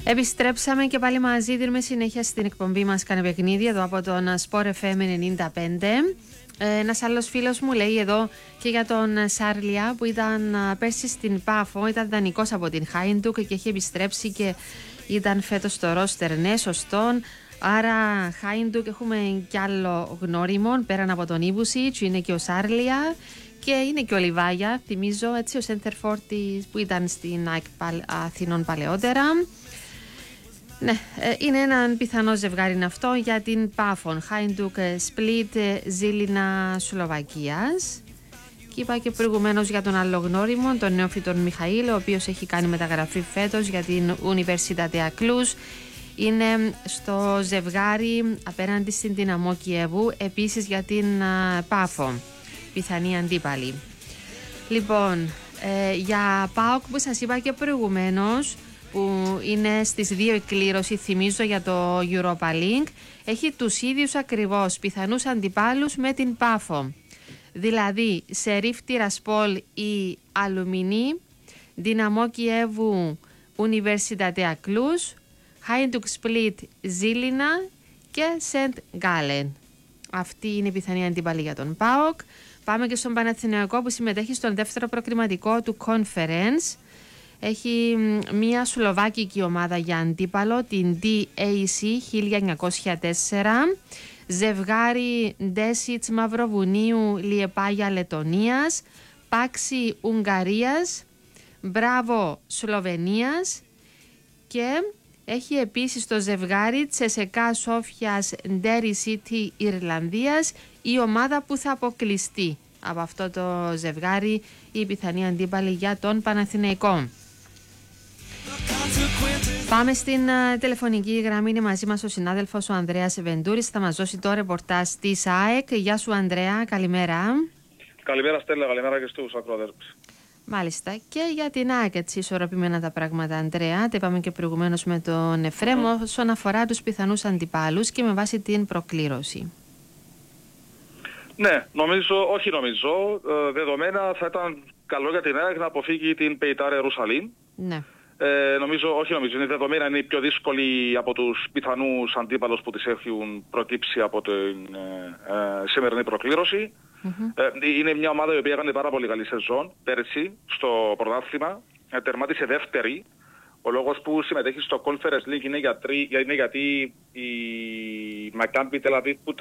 Επιστρέψαμε και πάλι μαζί, δίνουμε συνέχεια στην εκπομπή μας Κάνε Παιχνίδι εδώ από τον Sport FM 95. Ένας άλλος φίλος μου λέει εδώ και για τον Σάρλια που ήταν πέρσι στην Πάφο, ήταν δανεικός από την Χάιντουκ και έχει επιστρέψει και ήταν φέτος στο ρόστερ. Ναι, σωστόν. Άρα Χάιντουκ έχουμε κι άλλο γνώριμο πέραν από τον Ιβουσιτς, είναι και ο Σάρλια και είναι και ο Λιβάγια, θυμίζω, έτσι, ο Σέντερφορ που ήταν στην ΑΕΚ Αθηνών παλαιότερα. Ναι, είναι ένα πιθανό ζευγάρι αυτό για την Πάφων. Χάιντουκ Σπλίτ Ζήλινα Σλοβακίας. Και είπα και προηγουμένως για τον άλλο γνώριμο, τον νεόφυτον Μιχαήλ, ο οποίος έχει κάνει μεταγραφή φέτος για την Universitatea Cluj. Είναι στο ζευγάρι απέναντι στην Δυναμό Κιέβου, επίσης για την Πάφο. Πιθανή αντίπαλη. Λοιπόν, για ΠΑΟΚ που σας είπα και προηγουμένως, που είναι στις 2 εκκλήρωση, θυμίζω, για το Europa League, έχει τους ίδιους ακριβώς πιθανούς αντιπάλους με την Πάφο. Δηλαδή Σερίφ Τιρασπόλ ή Αλουμινί, Δυναμό Κιέβου Universitatea Cluj, Χάιντουκ Σπλίτ Ζήλινα και Σεντ Γκάλεν. Αυτή είναι η πιθανή αντίπαλη για τον ΠΑΟΚ. Πάμε και στον Παναθηναϊκό που συμμετέχει στον δεύτερο προκριματικό του Conference. Έχει μια σλοβάκικη ομάδα για αντίπαλο, την DAC 1904, ζευγάρι Ντέσιτς Μαυροβουνίου Λιεπάγια Λετωνίας, Πάξη Ουγγαρίας, Μπράβο Σλοβενίας και έχει επίσης το ζευγάρι Τσεσεκά Σόφιας Ντέρι Σίτι Ιρλανδίας, η ομάδα που θα αποκλειστεί από αυτό το ζευγάρι, η πιθανή αντίπαλη για τον Παναθηναϊκό. Πάμε στην τηλεφωνική γραμμή. Είναι μαζί μας ο συνάδελφος ο Ανδρέας Βεντούρης. Θα μας δώσει το ρεπορτάζ της ΑΕΚ. Γεια σου Ανδρέα, καλημέρα. Καλημέρα Στέλλα, καλημέρα και στους ακροατές. Μάλιστα, και για την ΑΕΚ έτσι ισορροπημένα τα πράγματα Ανδρέα. Τα είπαμε και προηγουμένως με τον Εφρέμ όσον αφορά τους πιθανούς αντιπάλους και με βάση την προκλήρωση. Ναι, δεδομένα θα ήταν καλό για την ΑΕΚ να αποφύγει την Πεϊτάρ Ιερουσαλήμ. Ναι. Είναι δεδομένα, είναι η πιο δύσκολη από τους πιθανούς αντίπαλους που τις έχουν προκύψει από την σημερινή προκλήρωση. Είναι μια ομάδα η οποία έκανε πάρα πολύ καλή σεζόν πέρσι στο πρωτάθλημα, τερμάτισε δεύτερη. Ο λόγος που συμμετέχει στο Conference League είναι γιατί η Maccabi Tel Aviv που